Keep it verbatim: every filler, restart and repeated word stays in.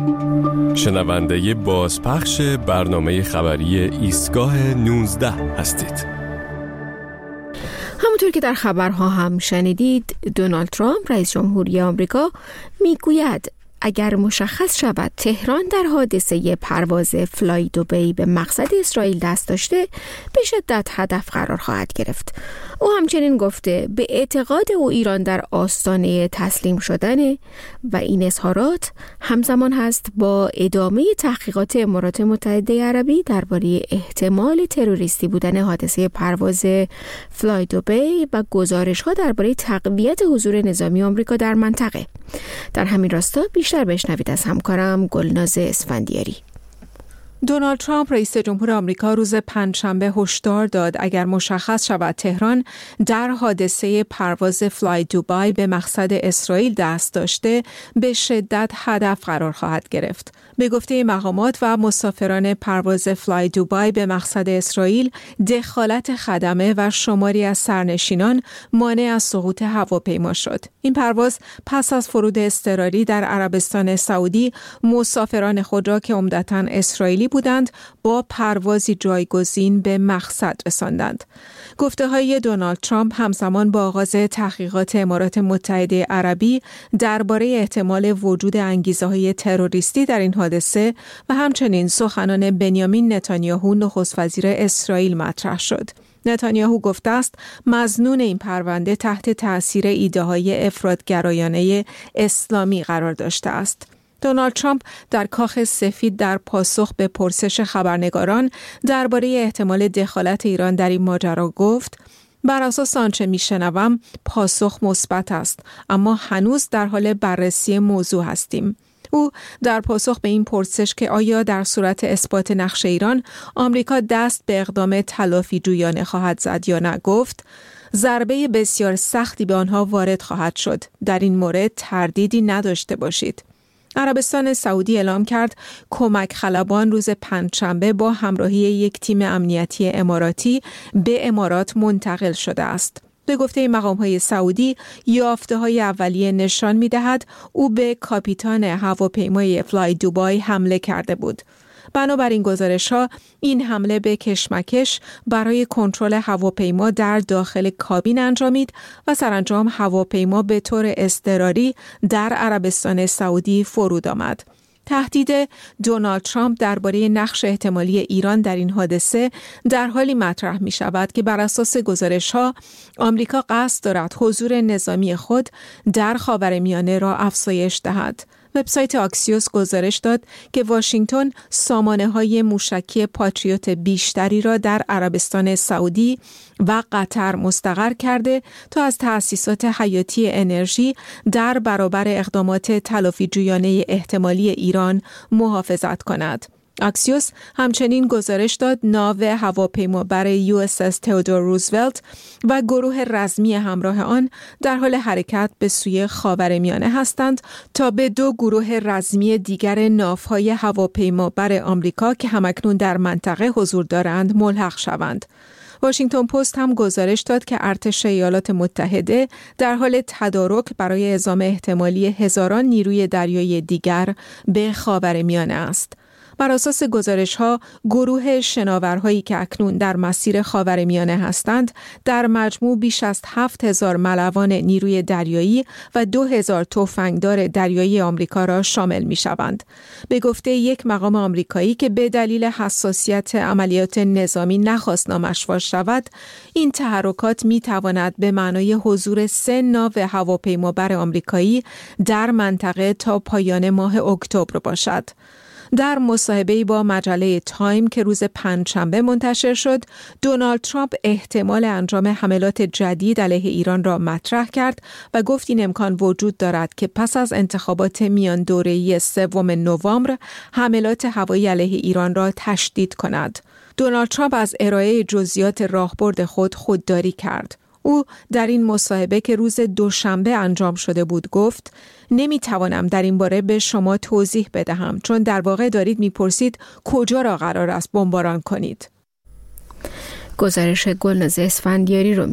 شنونده بازپخش برنامه خبری ایستگاه نوزده هستید. همونطور که در خبرها هم شنیدید، دونالد ترامپ رئیس جمهوری آمریکا میگوید اگر مشخص شود تهران در حادثه پرواز فلای دوبی به مقصد اسرائیل دست داشته، به شدت هدف قرار خواهد گرفت. او همچنین گفته به اعتقاد او ایران در آستانه تسلیم شدنه و این اظهارات همزمان هست با ادامه تحقیقات امارات متحده عربی درباره احتمال تروریستی بودن حادثه پرواز فلای دوبی و گزارش‌ها درباره تقویت حضور نظامی آمریکا در منطقه. در همین راستا بیشتر بشنوید از همکارم گلناز اسفندیاری. دونالد ترامپ رئیس جمهور آمریکا روز پنجشنبه هشدار داد اگر مشخص شود تهران در حادثه پرواز فلای دوبی به مقصد اسرائیل دست داشته، به شدت هدف قرار خواهد گرفت. به گفته مقامات و مسافران پرواز فلای دوبی به مقصد اسرائیل، دخالت خدمه و شماری از سرنشینان مانع از سقوط هواپیما شد. این پرواز پس از فرود اضطراری در عربستان سعودی مسافران خود را که عمدتاً اسرائیلی بودند با پروازی جایگزین به مقصد رساندند. گفته‌های دونالد ترامپ همزمان با آغاز تحقیقات امارات متحده عربی درباره احتمال وجود انگیزه‌های تروریستی در این حادثه و همچنین سخنان بنیامین نتانیاهو نخست وزیر اسرائیل مطرح شد. نتانیاهو گفته است مظنون این پرونده تحت تأثیر ایده‌های افراط‌گرایانه اسلامی قرار داشته است. دونالد ترامپ در کاخ سفید در پاسخ به پرسش خبرنگاران درباره احتمال دخالت ایران در این ماجرا گفت: بر اساس آنچه میشنوم پاسخ مثبت است، اما هنوز در حال بررسی موضوع هستیم. او در پاسخ به این پرسش که آیا در صورت اثبات نقش ایران آمریکا دست به اقدام تلافی جویانه خواهد زد یا نه گفت: ضربه بسیار سختی به آنها وارد خواهد شد. در این مورد تردیدی نداشته باشید. عربستان سعودی اعلام کرد کمک خلبان روز پنجشنبه با همراهی یک تیم امنیتی اماراتی به امارات منتقل شده است. به گفته مقام‌های سعودی، یافته‌های اولیه نشان می‌دهد او به کاپیتان هواپیمای فلای دوبی حمله کرده بود. بنابراین گزارش‌ها این حمله به کشمکش برای کنترل هواپیما در داخل کابین انجامید و سرانجام هواپیما به طور اضطراری در عربستان سعودی فرود آمد. تهدید دونالد ترامپ درباره نقش احتمالی ایران در این حادثه در حالی مطرح می شود که بر اساس گزارش‌ها آمریکا قصد دارد حضور نظامی خود در خاورمیانه را افزایش دهد. وبسایت آکسیوس گزارش داد که واشنگتن سامانه‌های موشکی پاتریوت بیشتری را در عربستان سعودی و قطر مستقر کرده تا از تأسیسات حیاتی انرژی در برابر اقدامات تلافی جویانه احتمالی ایران محافظت کند. آکسیوس همچنین گزارش داد ناو هواپیمابر یو اس اس تئودور روزولت و گروه رزمی همراه آن در حال حرکت به سوی خاورمیانه هستند تا به دو گروه رزمی دیگر ناوهای هواپیمابر آمریکا که همکنون در منطقه حضور دارند ملحق شوند. واشنگتن پست هم گزارش داد که ارتش ایالات متحده در حال تدارک برای اعزام احتمالی هزاران نیروی دریایی دیگر به خاورمیانه است. بر اساس گزارش‌ها، گروه شناورهایی که اکنون در مسیر خاورمیانه هستند، در مجموع بیش از هفت هزار ملوان نیروی دریایی و دو هزار تفنگدار دریایی آمریکا را شامل می‌شوند. به گفته یک مقام آمریکایی که به دلیل حساسیت عملیات نظامی نخواست نامش فاش شود، این تحرکات می‌تواند به معنای حضور سه ناو هواپیمابر آمریکایی در منطقه تا پایان ماه اکتبر باشد. در مصاحبه‌ای با مجله تایم که روز پنجشنبه منتشر شد، دونالد ترامپ احتمال انجام حملات جدید علیه ایران را مطرح کرد و گفت این امکان وجود دارد که پس از انتخابات میان دوره‌ای سوم نوامبر حملات هوایی علیه ایران را تشدید کند. دونالد ترامپ از ارائه جزئیات راهبرد خود خودداری کرد. او در این مصاحبه که روز دوشنبه انجام شده بود گفت: نمیتوانم در این باره به شما توضیح بدهم، چون در واقع دارید میپرسید کجا را قرار است بمباران کنید. گزارش گلناز اسفندیاری رو